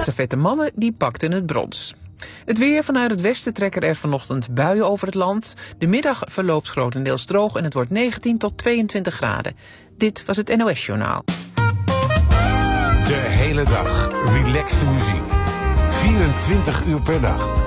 Stafette mannen die pakten het brons. Het weer: vanuit het westen trekken er vanochtend buien over het land. De middag verloopt grotendeels droog en het wordt 19 tot 22 graden. Dit was het NOS Journaal. De hele dag relaxte muziek. 24 uur per dag.